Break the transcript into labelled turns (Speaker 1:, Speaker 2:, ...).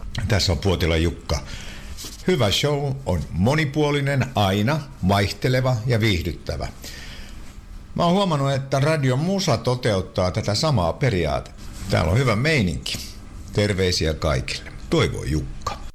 Speaker 1: Tässä on Puotila Jukka. Hyvä show on monipuolinen, aina vaihteleva ja viihdyttävä. Mä oon huomannut, että Radio Musa toteuttaa tätä samaa periaatetta. Täällä on hyvä meininki. Terveisiä kaikille. Toivo Jukka.